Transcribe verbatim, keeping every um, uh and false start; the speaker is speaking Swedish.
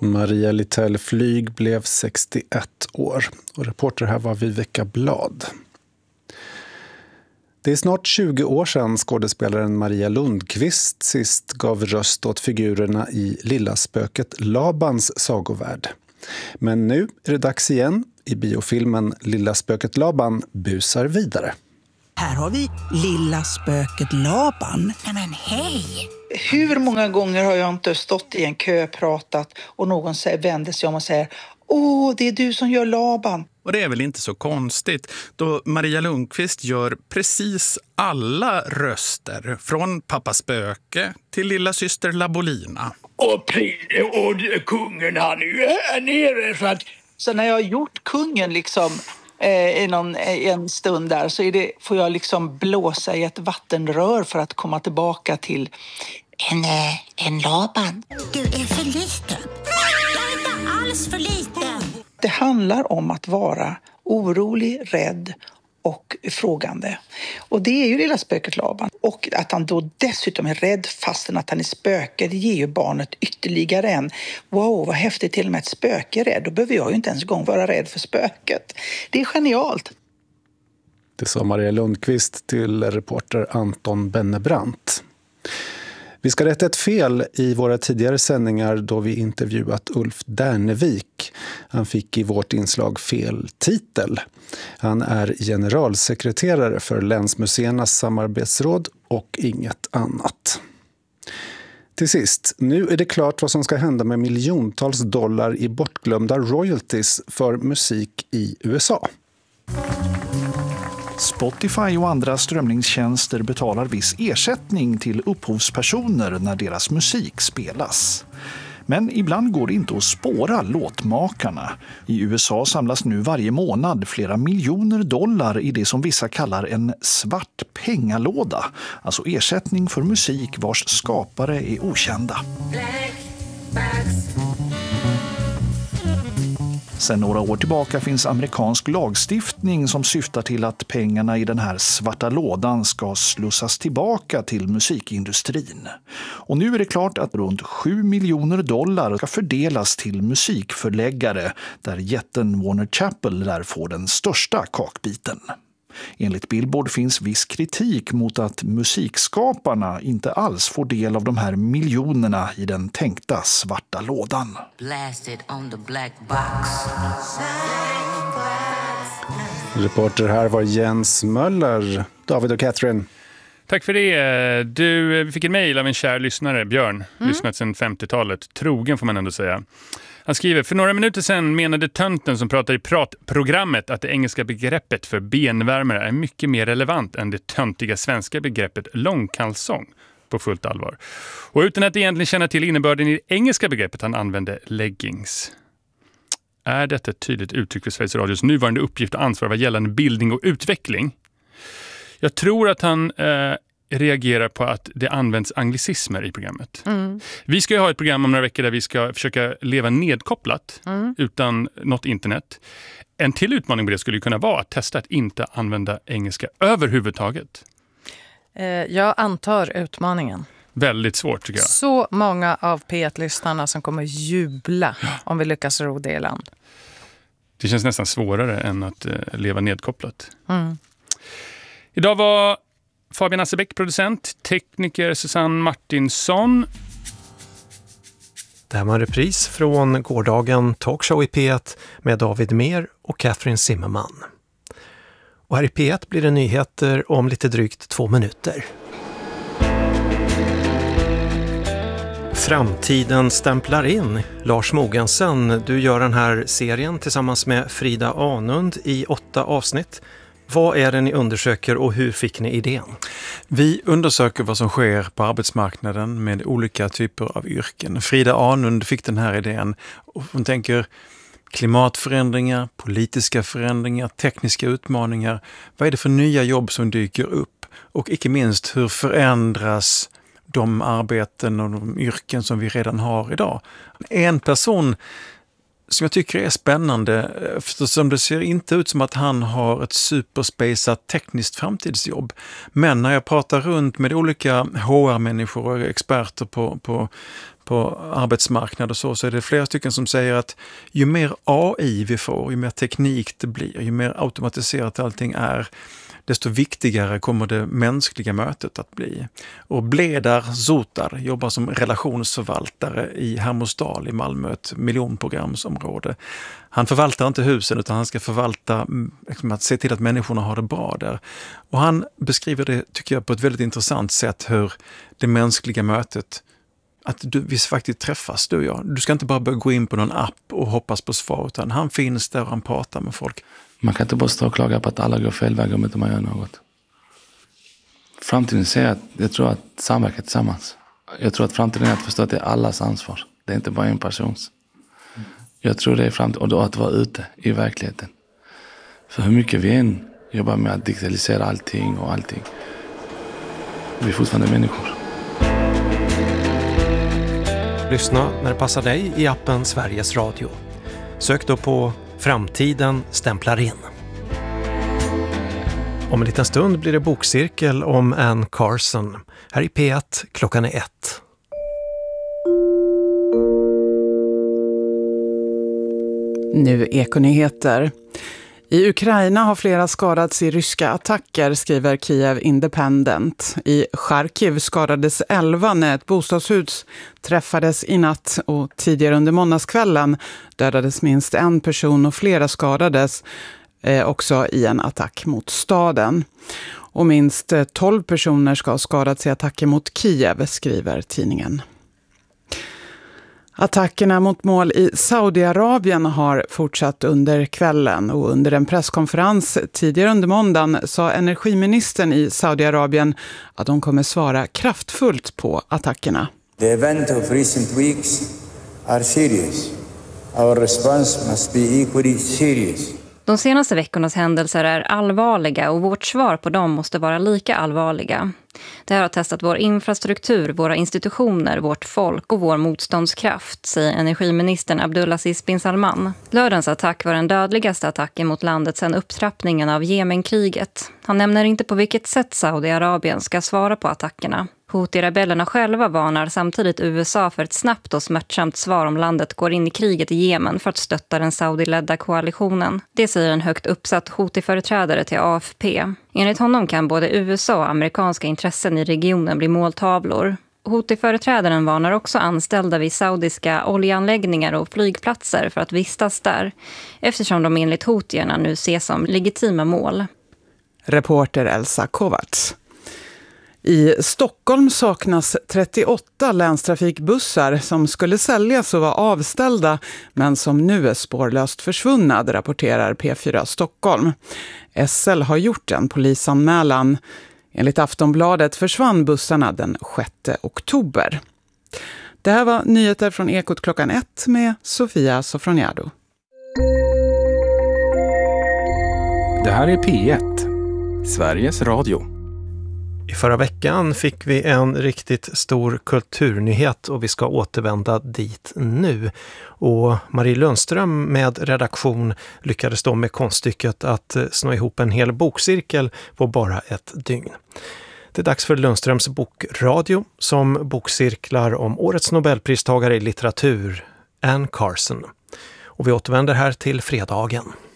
Maria Littell Flyg blev sextioett år och reporter här var Viveka Blad. Det är snart tjugo år sedan skådespelaren Maria Lundqvist sist gav röst åt figurerna i Lilla spöket Labans sagovärld. Men nu är det dags igen. I biofilmen Lilla spöket Laban busar vidare. Här har vi Lilla spöket Laban. Nej men hej! Hur många gånger har jag inte stått i en kö, pratat och någon vänder sig om och säger: åh, det är du som gör Laban. Och det är väl inte så konstigt då Maria Lundqvist gör precis alla röster från Pappa Spöke till lilla syster Labolina. Och, pri- och kungen han är ju här nere så att... Så när jag har gjort kungen liksom eh, i någon, en stund där så är det, får jag liksom blåsa i ett vattenrör för att komma tillbaka till En, eh, en Laban. Du är för liten. Jag är inte alls för liten. Det handlar om att vara orolig, rädd och frågande. Och det är ju Lilla spöket Laban. Och att han då dessutom är rädd fastän att han är spöke, det ger ju barnet ytterligare en: wow, vad häftigt, till och med ett spöke är rädd. Då behöver jag ju inte ens gång vara rädd för spöket. Det är genialt. Det sa Maria Lundqvist till reporter Anton Bennebrant. Vi ska rätta ett fel i våra tidigare sändningar då vi intervjuat Ulf Dernevik. Han fick i vårt inslag fel titel. Han är generalsekreterare för Länsmuseernas samarbetsråd och inget annat. Till sist, nu är det klart vad som ska hända med miljontals dollar i bortglömda royalties för musik i U S A. Spotify och andra strömningstjänster betalar viss ersättning till upphovspersoner när deras musik spelas. Men ibland går det inte att spåra låtmakarna. I U S A samlas nu varje månad flera miljoner dollar i det som vissa kallar en svart pengalåda. Alltså ersättning för musik vars skapare är okända. Sedan några år tillbaka finns amerikansk lagstiftning som syftar till att pengarna i den här svarta lådan ska slussas tillbaka till musikindustrin. Och nu är det klart att runt sju miljoner dollar ska fördelas till musikförläggare där jätten Warner Chappell där får den största kakbiten. Enligt Billboard finns viss kritik mot att musikskaparna inte alls får del av de här miljonerna i den tänkta svarta lådan. On the black box. Reporter här var Jens Möller. David och Catherine. Tack för det. Du, vi fick en mejl av en kär lyssnare, Björn. Mm. Lyssnat sedan femtiotalet. Trogen får man ändå säga. Han skriver: för några minuter sedan menade tönten som pratar i pratprogrammet att det engelska begreppet för benvärmare är mycket mer relevant än det töntiga svenska begreppet långkalsong. På fullt allvar. Och utan att egentligen känna till innebörden i det engelska begreppet han använde leggings. Är detta ett tydligt uttryck för Sveriges Radios nuvarande uppgift och ansvar vad gällande bildning och utveckling? Jag tror att han eh, reagerar på att det används anglicismer i programmet. Mm. Vi ska ju ha ett program om några veckor där vi ska försöka leva nedkopplat mm. utan något internet. En till utmaning på det skulle kunna vara att testa att inte använda engelska överhuvudtaget. Eh, jag antar utmaningen. Väldigt svårt tycker jag. Så många av P ett-lyssnarna som kommer jubla om vi lyckas ro det i land. Det känns nästan svårare än att eh, leva nedkopplat. Mm. Idag var Fabian Assebäck producent, tekniker Susanne Martinsson. Det här var en repris från gårdagen Talkshow i P ett med David Mer och Catherine Zimmerman. Och här i P ett blir det nyheter om lite drygt två minuter. Framtiden stämplar in. Lars Mogensen, du gör den här serien tillsammans med Frida Anund i åtta avsnitt. Vad är det ni undersöker och hur fick ni idén? Vi undersöker vad som sker på arbetsmarknaden med olika typer av yrken. Frida Anund fick den här idén och hon tänker klimatförändringar, politiska förändringar, tekniska utmaningar. Vad är det för nya jobb som dyker upp? Och icke minst, hur förändras de arbeten och de yrken som vi redan har idag? En person som jag tycker är spännande, eftersom det ser inte ut som att han har ett superspejsat tekniskt framtidsjobb. Men när jag pratar runt med olika H R-människor och experter på, på, på arbetsmarknad och så, så är det flera stycken som säger att ju mer A I vi får, ju mer teknik det blir, ju mer automatiserat allting är, desto viktigare kommer det mänskliga mötet att bli. Och Bledar Zotar jobbar som relationsförvaltare i Hermosdal i Malmö, ett miljonprogramsområde. Han förvaltar inte husen utan han ska förvalta, liksom, att se till att människorna har det bra där. Och han beskriver det, tycker jag, på ett väldigt intressant sätt hur det mänskliga mötet, att du, vi faktiskt träffas, du och jag. Du ska inte bara börja gå in på någon app och hoppas på svar, utan han finns där och han pratar med folk. Man kan inte bara stå och klaga på att alla går fel väg om inte man gör något. Framtiden säger att jag tror att samverka tillsammans. Jag tror att framtiden är att förstå att det är allas ansvar. Det är inte bara en persons. Jag tror det är framtiden. Och då att vara ute i verkligheten. För hur mycket vi än jobbar med att digitalisera allting och allting. Vi är fortfarande människor. Lyssna när det passar dig i appen Sveriges Radio. Sök då på Framtiden stämplar in. Om en liten stund blir det bokcirkel om Anne Carson. Här i P ett, klockan är ett. Nu Ekonyheter. I Ukraina har flera skadats i ryska attacker, skriver Kiev Independent. I Charkiv skadades elva när ett bostadshus träffades i natt, och tidigare under måndagskvällen dödades minst en person och flera skadades eh, också i en attack mot staden. Och minst tolv personer ska ha skadats i attacker mot Kiev, skriver tidningen. Attackerna mot mål i Saudiarabien har fortsatt under kvällen, och under en presskonferens tidigare under måndagen sa energiministern i Saudiarabien att de kommer svara kraftfullt på attackerna. The event of recent weeks are serious. Our response must be equally serious. De senaste veckornas händelser är allvarliga och vårt svar på dem måste vara lika allvarliga. Det här har testat vår infrastruktur, våra institutioner, vårt folk och vår motståndskraft, säger energiministern Abdulaziz bin Salman. Lördagens attack var den dödligaste attacken mot landet sedan upptrappningen av Jemenkriget. Han nämner inte på vilket sätt Saudiarabien ska svara på attackerna. Houthi-rebellerna själva varnar samtidigt U S A för ett snabbt och smärtsamt svar om landet går in i kriget i Jemen för att stötta den Saudi-ledda koalitionen. Det säger en högt uppsatt Houthi-företrädare till A F P. Enligt honom kan både U S A och amerikanska intressen i regionen bli måltavlor. Houthi-företrädaren varnar också anställda vid saudiska oljeanläggningar och flygplatser för att vistas där, eftersom de enligt Houthierna nu ses som legitima mål. Reporter Elsa Kovacs. I Stockholm saknas trettioåtta länstrafikbussar som skulle säljas och vara avställda, men som nu är spårlöst försvunna, rapporterar P fyra Stockholm. S L har gjort en polisanmälan. Enligt Aftonbladet försvann bussarna den sjätte oktober. Det här var nyheter från Ekot klockan ett med Sofia Sofroniado. Det här är P ett, Sveriges Radio. I förra veckan fick vi en riktigt stor kulturnyhet och vi ska återvända dit nu. Och Marie Lundström med redaktion lyckades då med konststycket att snå ihop en hel bokcirkel på bara ett dygn. Det är dags för Lundströms bokradio som bokcirklar om årets Nobelpristagare i litteratur, Anne Carson. Och vi återvänder här till fredagen.